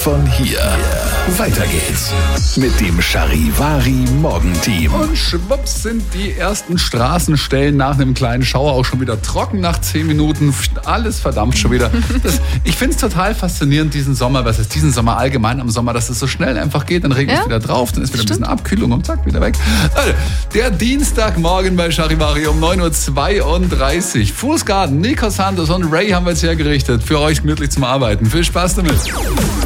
von hier. Weiter geht's mit dem Charivari Morgenteam. Und schwupps sind die ersten Straßenstellen nach einem kleinen Schauer auch schon wieder trocken nach 10 Minuten. Alles verdampft schon wieder. Ich finde es total faszinierend, diesen Sommer, was ist diesen Sommer allgemein am Sommer, dass es so schnell einfach geht, dann regnet es wieder drauf, dann ist wieder ein bisschen Abkühlung und zack, wieder weg. Also, der Dienstagmorgen bei Charivari um 9.32 Uhr. Fußgarten, Nico Santos und Ray haben wir jetzt hergerichtet. Für euch gemütlich zum Arbeiten. Viel Spaß damit.